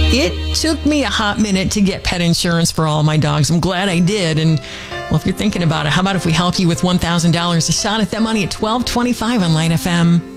It took me a hot minute to get pet insurance for all my dogs. I'm glad I did. And, well, if you're thinking about it, how about if we help you with $1,000? A shot at that money at 12:25 on Light FM.